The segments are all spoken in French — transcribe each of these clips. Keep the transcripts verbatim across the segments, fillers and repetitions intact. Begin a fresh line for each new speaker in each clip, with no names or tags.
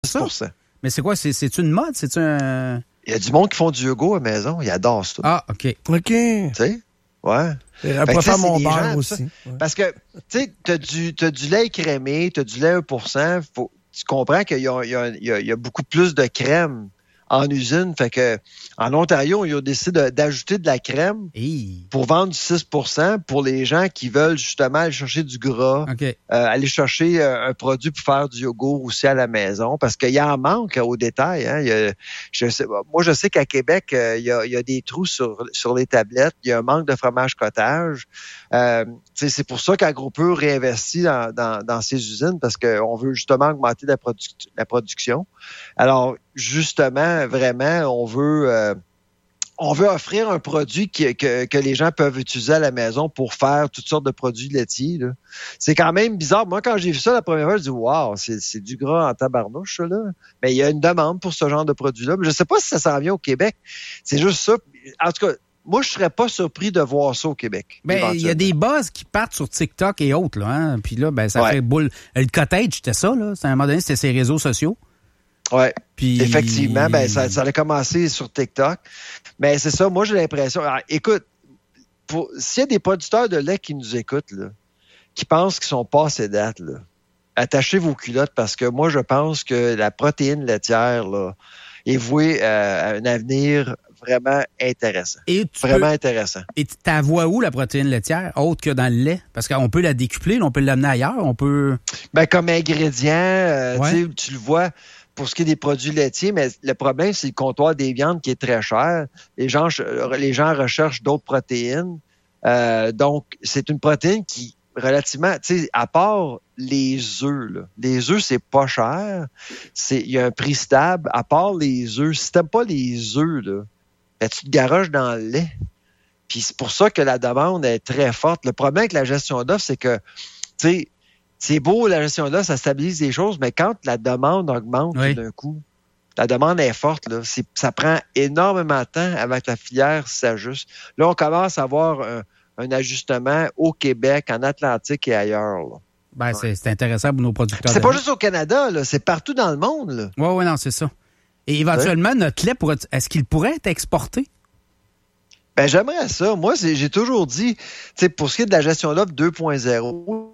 six pour cent. Mais c'est quoi? C'est, c'est une mode? C'est un...
Il y a du monde qui font du yoga à la maison. Ils adorent ça.
Ah, OK.
OK.
Tu sais? Ouais.
Je pourrais faire mon beurre aussi.
Ouais. Parce que, tu sais, t'as du, t'as du lait écrémé, t'as du lait un pour cent. Faut, tu comprends qu'il y a, il y, a, il y, a, il y a beaucoup plus de crème en usine. Fait que, en Ontario, ils ont décidé de, d'ajouter de la crème
hey.
pour vendre du six pour cent pour les gens qui veulent justement aller chercher du gras,
okay.
euh, aller chercher euh, un produit pour faire du yogourt aussi à la maison, parce qu'il y en manque au détail. Hein. Il y a, je sais, moi, je sais qu'à Québec, euh, il, y a, il y a des trous sur, sur les tablettes. Il y a un manque de fromage cottage. Euh, c'est pour ça qu'AgroPure réinvestit dans, dans, dans ces usines, parce qu'on veut justement augmenter la, produ- la production. Alors, justement, vraiment, on veut... Euh, On veut offrir un produit qui, que, que les gens peuvent utiliser à la maison pour faire toutes sortes de produits laitiers. Là. C'est quand même bizarre. Moi, quand j'ai vu ça la première fois, je dis « Wow, c'est, c'est du gras en tabarnouche, ça, là. » Mais il y a une demande pour ce genre de produit-là. Mais je ne sais pas si ça s'en vient au Québec. C'est juste ça. En tout cas, moi, je ne serais pas surpris de voir ça au Québec.
Ben, il y a des buzz qui partent sur TikTok et autres. Là, hein? Puis là, ben, ça ouais. fait boule. Le cottage, c'était ça. Là. À un moment donné, c'était ses réseaux sociaux.
Oui,
Puis...
effectivement, ben ça, ça a commencé sur TikTok. Mais c'est ça, moi j'ai l'impression... Alors, écoute, pour, s'il y a des producteurs de lait qui nous écoutent, là, qui pensent qu'ils sont pas assez dates, là, attachez vos culottes parce que moi je pense que la protéine laitière là, est vouée à un avenir vraiment intéressant.
Et
vraiment
peux...
intéressant.
Et tu la vois où, la protéine laitière, autre que dans le lait? Parce qu'on peut la décupler, on peut l'amener ailleurs, on peut...
Ben, comme ingrédient, euh,
ouais.
tu le vois... Pour ce qui est des produits laitiers, mais le problème, c'est le comptoir des viandes qui est très cher. Les gens, les gens recherchent d'autres protéines. Euh, donc, c'est une protéine qui, relativement, tu sais, à part les œufs, là, les œufs, c'est pas cher. C'est, il y a un prix stable. À part les œufs, si t'aimes pas les œufs, là, ben, tu te garoches dans le lait. Puis c'est pour ça que la demande est très forte. Le problème avec la gestion d'offres, c'est que, tu sais, c'est beau, la gestion là, ça stabilise les choses, mais quand la demande augmente oui. d'un coup, la demande est forte, là, c'est, ça prend énormément de temps avant que la filière s'ajuste. Là, on commence à avoir un, un ajustement au Québec, en Atlantique et ailleurs. Là.
Ben,
ouais.
c'est, c'est intéressant pour nos producteurs.
C'est pas juste au Canada, là, c'est partout dans le monde.
Oui, oui, non, c'est ça. Et éventuellement, ouais. notre lait, pourrait, est-ce qu'il pourrait être exporté?
Ben, j'aimerais ça. Moi, c'est, j'ai toujours dit, tu sais, pour ce qui est de la gestion d'offre deux point zéro,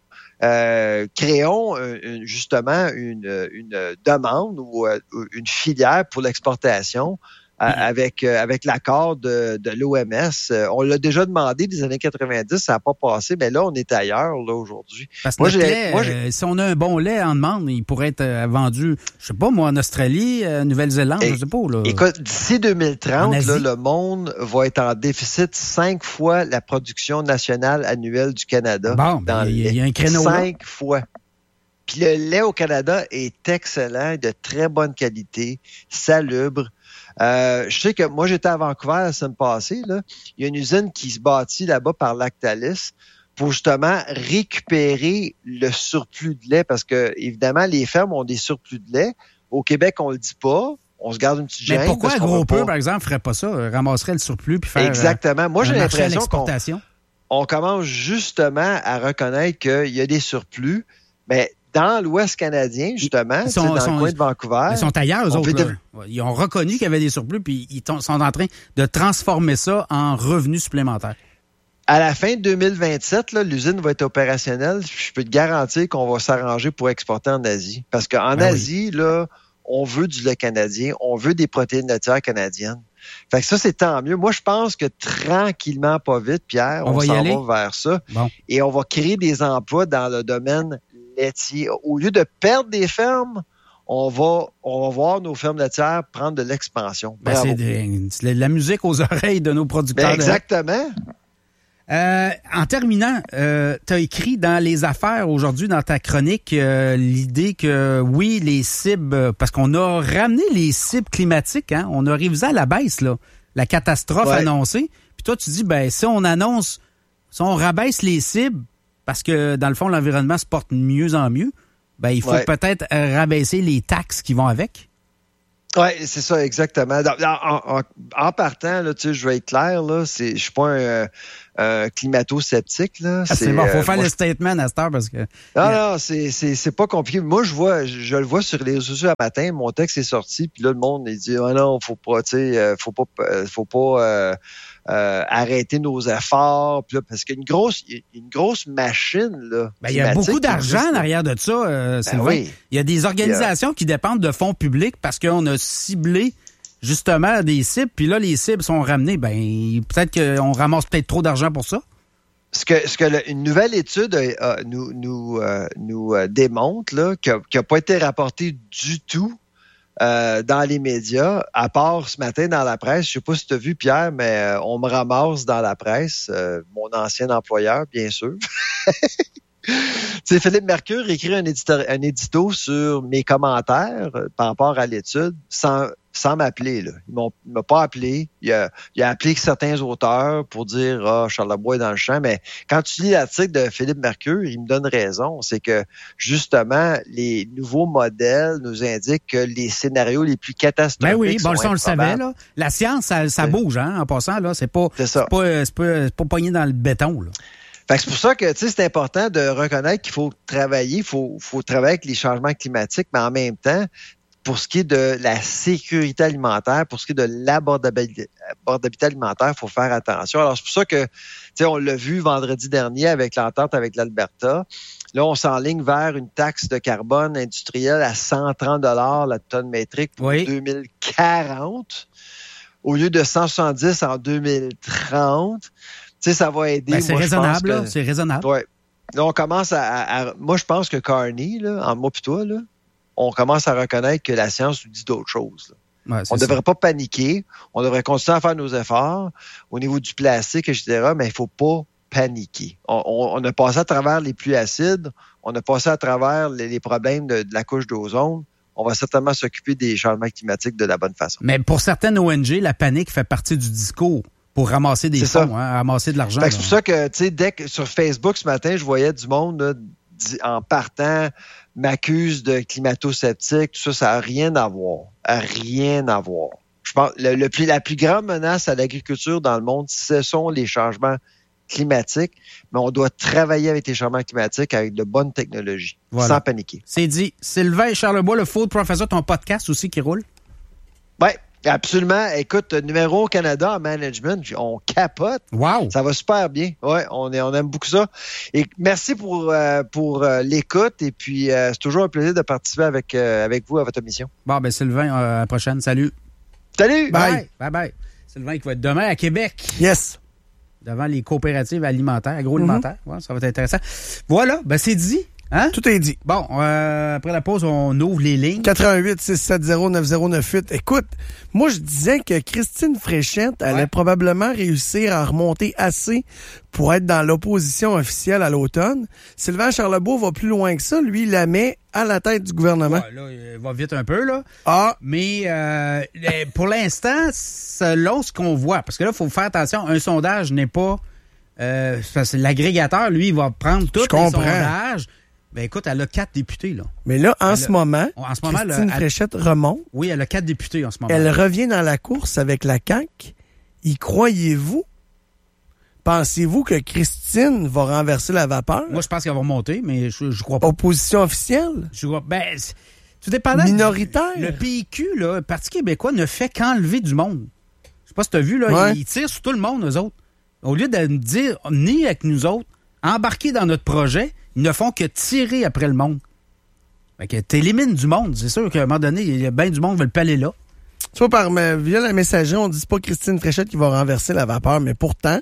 Euh, créons euh, justement une, une demande ou euh, une filière pour l'exportation euh, mmh. avec euh, avec l'accord de, de l'O M S. Euh, on l'a déjà demandé des années quatre-vingt-dix, ça n'a pas passé, mais là, on est ailleurs là aujourd'hui.
Parce que moi, j'ai, lait, moi, j'ai... Euh, si on a un bon lait en demande, il pourrait être euh, vendu, je sais pas moi, en Australie, euh, Nouvelle-Zélande, Et, je sais pas. Là.
Écoute, d'ici deux mille trente, là, le monde va être en déficit cinq fois la production nationale annuelle du Canada.
Bon, ben, il y, y a un créneau
Cinq
là.
fois. Puis le lait au Canada est excellent, de très bonne qualité, salubre. Euh, je sais que moi, j'étais à Vancouver la semaine passée. Là. Il y a une usine qui se bâtit là-bas par Lactalis pour justement récupérer le surplus de lait parce que, évidemment, les fermes ont des surplus de lait. Au Québec, on le dit pas. On se garde une petite gêne.
Mais pourquoi AgroPure, par exemple, ferait pas ça? Ramasserait le surplus puis faire
Exactement. Moi,
euh,
j'ai l'impression
qu'on
on commence justement à reconnaître qu'il y a des surplus, mais dans l'Ouest canadien, justement,
ils sont,
dans
sont,
le coin de Vancouver.
Ils sont ailleurs, eux autres.
De...
Ils ont reconnu qu'il y avait des surplus, puis ils sont en train de transformer ça en revenus supplémentaires.
À la fin de deux mille vingt-sept, là, l'usine va être opérationnelle. Je peux te garantir qu'on va s'arranger pour exporter en Asie. Parce qu'en ben Asie, oui. là, on veut du lait canadien, on veut des protéines laitières canadiennes. Fait que ça, c'est tant mieux. Moi, je pense que tranquillement, pas vite, Pierre, on, on va s'en aller. va vers ça.
Bon.
Et on va créer des emplois dans le domaine laitier. Au lieu de perdre des fermes, on va, on va voir nos fermes laitières prendre de l'expansion.
Ben, c'est, de, c'est la musique aux oreilles de nos producteurs.
Ben, exactement.
Euh, en terminant, euh, tu as écrit dans Les Affaires aujourd'hui, dans ta chronique, euh, l'idée que oui, les cibles, parce qu'on a ramené les cibles climatiques, hein, on a révisé à la baisse là, la catastrophe ouais. annoncée. Puis toi, tu dis, ben si on annonce, si on rabaisse les cibles, parce que dans le fond, l'environnement se porte mieux en mieux, ben il faut ouais. peut-être rabaisser les taxes qui vont avec.
Oui, c'est ça, exactement. En, en, en partant, là, tu sais, je vais être clair, là, c'est, je suis pas un, un climato-sceptique. Là.
Ah, c'est, c'est bon, il faut
euh,
faire
moi,
le statement à cette heure parce que...
Non, non, c'est, c'est, c'est pas compliqué. Moi, je vois, je, je le vois sur les réseaux sociaux un matin, mon texte est sorti, puis là, le monde, il dit, oh non, faut pas, tu sais, faut pas, faut pas euh, euh, arrêter nos efforts, puis là, parce qu'il y a une grosse, une grosse machine, là.
Ben, il y a beaucoup d'argent en arrière de ça, euh, ben Sylvain. Oui. Il y a des organisations a... qui dépendent de fonds publics parce qu'on a ciblé justement des cibles, puis là, les cibles sont ramenées. Ben, peut-être qu'on ramasse peut-être trop d'argent pour ça.
Ce que, ce que le, une nouvelle étude euh, nous, nous, euh, nous euh, démontre, là, qui n'a pas été rapportée du tout euh, dans les médias, à part ce matin dans la presse. Je sais pas si tu as vu, Pierre, mais euh, on me ramasse dans la presse, euh, mon ancien employeur, bien sûr. Tu sais, Philippe Mercure écrit un, édito, un édito sur mes commentaires euh, par rapport à l'étude sans, sans m'appeler. Là. Il ne m'a pas appelé. Il a, il a appelé certains auteurs pour dire « Ah, Charles Labois est dans le champ ». Mais quand tu lis l'article de Philippe Mercure, il me donne raison. C'est que, justement, les nouveaux modèles nous indiquent que les scénarios les plus catastrophiques
ben oui,
sont
bon, ça, on le savait. Là. La science, ça, ça bouge, hein, en passant. Là. C'est pas, c'est ça. C'est pas, c'est pas, c'est pas pogné dans le béton, là.
Fait que c'est pour ça que tu sais, c'est important de reconnaître qu'il faut travailler, il faut, faut travailler avec les changements climatiques, mais en même temps, pour ce qui est de la sécurité alimentaire, pour ce qui est de l'abordabilité alimentaire, il faut faire attention. Alors, c'est pour ça que, tu sais, on l'a vu vendredi dernier avec l'entente avec l'Alberta. Là, on s'enligne vers une taxe de carbone industrielle à cent trente dollars la tonne métrique pour oui. deux mille quarante, au lieu de cent soixante-dix en deux mille trente. Tu sais, ça va aider.
Ben, c'est
moi,
raisonnable,
que,
là. C'est raisonnable.
Ouais. Là, on commence à, à, à moi, je pense que Carney, là, en moi pis toi, là, on commence à reconnaître que la science nous dit d'autres choses.
Ouais,
on ne devrait pas paniquer. On devrait continuer à faire nos efforts au niveau du plastique, et cetera, mais il ne faut pas paniquer. On, on, on a passé à travers les pluies acides. On a passé à travers les, les problèmes de, de la couche d'ozone. On va certainement s'occuper des changements climatiques de la bonne façon.
Mais pour certaines O N G, la panique fait partie du discours. Pour ramasser des fonds, hein, ramasser de l'argent.
C'est pour ça que, tu sais, dès que sur Facebook ce matin, je voyais du monde là, en partant m'accuse de climato-sceptique, tout ça, ça n'a rien à voir. Rien à voir. Je pense le, le plus, la plus grande menace à l'agriculture dans le monde, ce sont les changements climatiques, mais on doit travailler avec les changements climatiques avec de bonnes technologies, voilà. Sans paniquer.
C'est dit. Sylvain Charlebois, le Food Professor, ton podcast aussi qui roule?
Oui. Absolument. Écoute, numéro au Canada en management, on capote.
Wow.
Ça va super bien. Ouais, on, est, on aime beaucoup ça. Et merci pour, euh, pour euh, l'écoute. Et puis, euh, c'est toujours un plaisir de participer avec, euh, avec vous à votre émission.
Bon, ben Sylvain, euh, à la prochaine. Salut.
Salut.
Bye. Bye. Bye bye. Sylvain qui va être demain à Québec.
Yes.
Devant les coopératives alimentaires, agroalimentaires. Mm-hmm. Ouais, ça va être intéressant. Voilà, ben c'est dit. Hein?
Tout est dit.
Bon, euh, après la pause, on ouvre les lignes.
quatre un huit, six sept zéro, neuf zéro neuf huit. Écoute, moi, je disais que Christine Fréchette allait ouais. probablement réussir à remonter assez pour être dans l'opposition officielle à l'automne. Sylvain Charlebois va plus loin que ça. Lui, il la met à la tête du gouvernement.
Ouais, là, il va vite un peu, là.
Ah.
Mais euh, pour l'instant, selon ce qu'on voit, parce que là, il faut faire attention, un sondage n'est pas... Euh, parce que l'agrégateur, lui, il va prendre tous les sondages. Ben écoute, elle a quatre députés, là.
Mais là, en
elle
ce
a,
moment,
en ce moment
Christine
elle,
Fréchette remonte.
Oui, elle a quatre députés en ce moment.
Elle revient dans la course avec la C A Q. Y croyez-vous? Pensez-vous que Christine va renverser la vapeur?
Moi, je pense qu'elle va remonter, mais je, je crois pas.
Opposition officielle?
Je crois, ben, tout dépendant.
Minoritaire?
Le P I Q, là, le Parti québécois, ne fait qu'enlever du monde. Je sais pas si tu as vu, là,
ouais.
ils tirent sur tout le monde, eux autres. Au lieu de dire, ni avec nous autres, embarquer dans notre projet, ils ne font que tirer après le monde. Fait que t'élimines du monde. C'est sûr qu'à un moment donné, il y a bien du monde qui veut le paler là.
Tu vois, par, via la messagerie, on dit pas Christine Fréchette qui va renverser la vapeur, mais pourtant,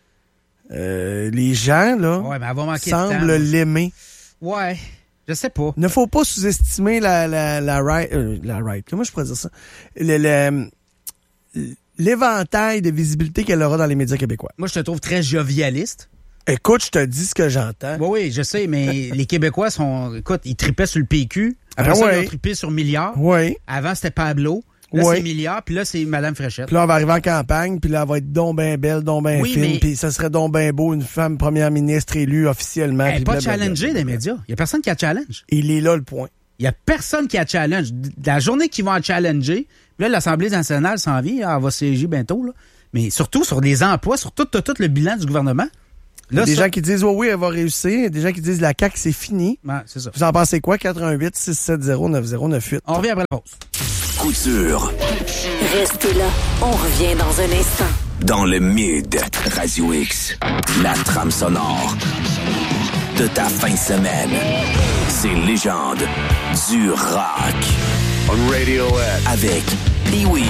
euh, les gens, là,
ouais, mais elle va manquer
semblent
de temps,
l'aimer.
Ouais, je sais pas.
Il ne faut pas sous-estimer la, la, la right, euh, la right, comment je pourrais dire ça? Le, le, l'éventail de visibilité qu'elle aura dans les médias québécois.
Moi, je te trouve très jovialiste.
Écoute, je te dis ce que j'entends.
Oui, oui, je sais, mais les Québécois sont... Écoute, ils tripaient sur le P Q. Après ah, ça, ouais. Ils ont trippé sur Milliard.
Oui.
Avant, c'était Pablo. Là,
oui.
c'est Milliard, puis là, c'est Mme Fréchette.
Puis là, on va arriver en campagne, puis là, elle va être donc ben belle, donc ben
oui,
fine,
mais...
puis ça serait donc ben beau, une femme première ministre élue officiellement.
Elle n'est pas challengée des médias. Il n'y a personne qui a challenge.
Il est là, le point.
Il n'y a personne qui a challenge. La journée qu'ils vont en challenger, puis là, l'Assemblée nationale s'en vient, elle va siéger bientôt, là. mais surtout sur les emplois, sur tout, tout, tout le bilan du gouvernement.
Il y a
Là,
des
ça...
gens qui disent, oh oui, elle va réussir. Il y a des gens qui disent, la C A Q, c'est fini.
Ouais, c'est ça.
Vous en pensez quoi? quatre un huit, six sept zéro, neuf zéro neuf huit.
On revient après la pause.
Couture.
Restez là, on revient dans un instant.
Dans le Mid, Radio X, la trame sonore de ta fin de semaine. Ces légendes du rock. On Radiohead. Avec Pee-Wee.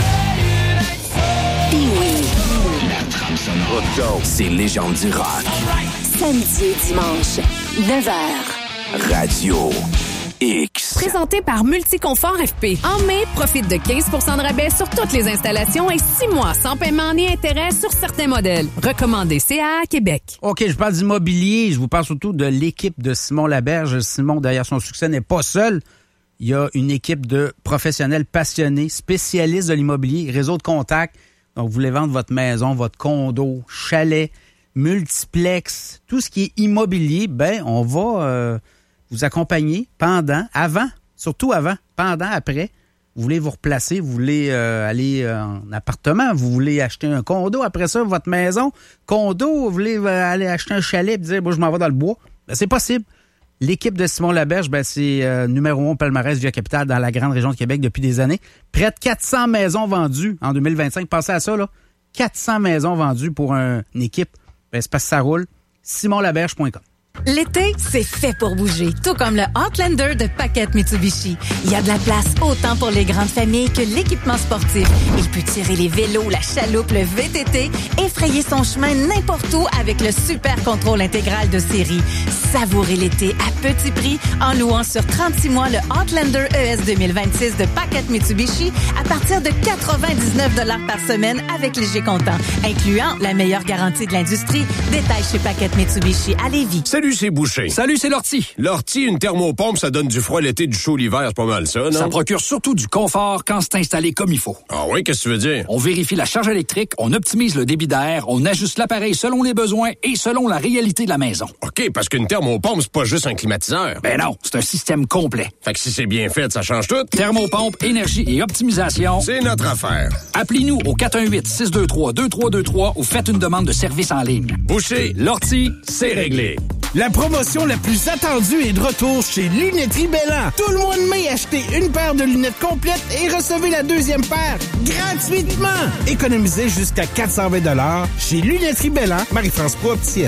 Pee-Wee.
La trame sonore. Let's go. Ces légendes du rock.
Samedi et dimanche, neuf heures.
Radio X.
Présenté par Multiconfort F P. En mai, profite de quinze pour cent de rabais sur toutes les installations et six mois sans paiement ni intérêt sur certains modèles. Recommandé C A A Québec.
OK, je parle d'immobilier. Je vous parle surtout de l'équipe de Simon Laberge. Simon, derrière son succès, n'est pas seul. Il y a une équipe de professionnels passionnés, spécialistes de l'immobilier, réseau de contacts. Donc, vous voulez vendre votre maison, votre condo, chalet, multiplex, tout ce qui est immobilier, ben, on va... Euh, vous accompagner pendant, avant, surtout avant, pendant, après. Vous voulez vous replacer, vous voulez euh, aller euh, en appartement, vous voulez acheter un condo, après ça, votre maison, condo, vous voulez euh, aller acheter un chalet et dire, bon, je m'en vais dans le bois. Ben, c'est possible. L'équipe de Simon Laberge, ben, c'est euh, numéro un palmarès Via Capital dans la grande région de Québec depuis des années. Près de quatre cents maisons vendues en deux mille vingt-cinq. Pensez à ça, là. quatre cents maisons vendues pour un, une équipe. Ben, c'est parce que ça roule. simon laberge point com.
L'été, c'est fait pour bouger, tout comme le Outlander de Paquette Mitsubishi. Il y a de la place autant pour les grandes familles que l'équipement sportif. Il peut tirer les vélos, la chaloupe, le V T T, effrayer son chemin n'importe où avec le super contrôle intégral de série. Savourez l'été à petit prix en louant sur trente-six mois le Outlander E S deux mille vingt-six de Paquette Mitsubishi à partir de quatre-vingt-dix-neuf dollars par semaine avec léger comptant, incluant la meilleure garantie de l'industrie. Détail chez Paquette Mitsubishi à Lévis.
Salut, c'est Boucher. Salut, c'est Lortie. Lortie, une thermopompe, ça donne du froid l'été, du chaud l'hiver, c'est pas mal ça, non?
Ça procure surtout du confort quand c'est installé comme il faut.
Ah oui, qu'est-ce que tu veux dire?
On vérifie la charge électrique, on optimise le débit d'air, on ajuste l'appareil selon les besoins et selon la réalité de la maison.
OK, parce qu'une thermopompe, c'est pas juste un climatiseur.
Ben non, c'est un système complet.
Fait que si c'est bien fait, ça change tout.
Thermopompe, énergie et optimisation.
C'est notre affaire.
Appelez-nous au quatre un huit, six deux trois, deux trois deux trois ou faites une demande de service en ligne.
Boucher, Lortie, c'est réglé.
La promotion la plus attendue est de retour chez Lunetterie Belland. Tout le mois de mai, achetez une paire de lunettes complètes et recevez la deuxième paire gratuitement. Économisez jusqu'à quatre cent vingt dollars chez Lunetterie Belland, Marie-France Pro-Opticienne.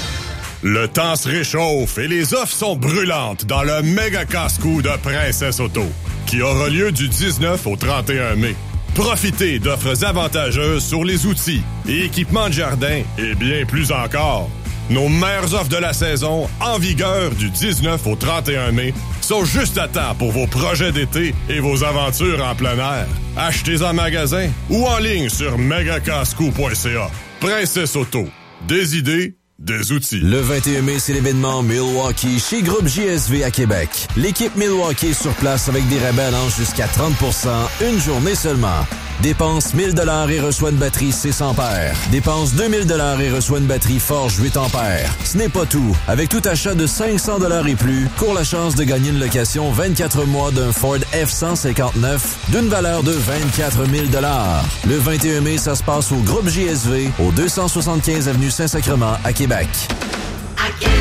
Le temps se réchauffe et les offres sont brûlantes dans le méga casse-cou de Princesse Auto, qui aura lieu du dix-neuf au trente et un mai. Profitez d'offres avantageuses sur les outils et équipements de jardin et bien plus encore. Nos meilleures offres de la saison, en vigueur du dix-neuf au trente et un mai, sont juste à temps pour vos projets d'été et vos aventures en plein air. Achetez en magasin ou en ligne sur mega cascou point c a. Princesse Auto. Des idées, des outils.
Le vingt et un mai, c'est l'événement Milwaukee chez Groupe J S V à Québec. L'équipe Milwaukee est sur place avec des rabais allant jusqu'à trente pour cent une journée seulement. Dépense mille dollars et reçoit une batterie six ampères. Dépense deux mille dollars et reçoit une batterie Forge huit ampères. Ce n'est pas tout. Avec tout achat de cinq cents dollars et plus, cours la chance de gagner une location vingt-quatre mois d'un Ford F cent cinquante-neuf d'une valeur de vingt-quatre mille dollars. Le vingt et un mai, ça se passe au Groupe J S V, au deux cent soixante-quinze avenue Saint-Sacrement à Québec.
À Québec,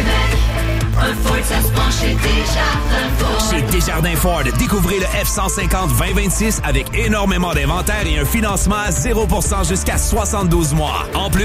un Ford, ça se prend chez Desjardins Ford.
Chez Desjardins Ford, découvrez le F cent cinquante vingt vingt-six avec énormément d'inventaire et un financement à zéro pour cent jusqu'à soixante-douze mois. En plus,